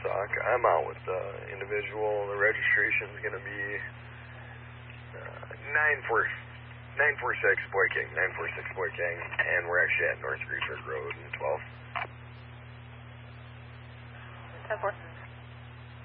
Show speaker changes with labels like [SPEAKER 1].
[SPEAKER 1] Woodstock. I'm out with the individual. The registration's going to be 946 Boy King, and we're actually at North Greensburg Road in 12.
[SPEAKER 2] 10-4.